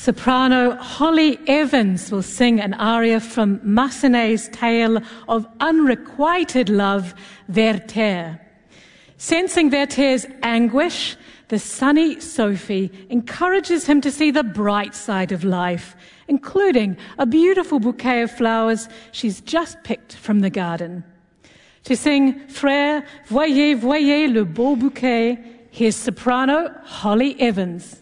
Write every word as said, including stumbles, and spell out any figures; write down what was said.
Soprano Holly Evans will sing an aria from Massenet's tale of unrequited love, Werther. Sensing Werther's anguish, the sunny Sophie encourages him to see the bright side of life, including a beautiful bouquet of flowers she's just picked from the garden. To sing Frère, voyez, voyez le beau bouquet, here's soprano Holly Evans.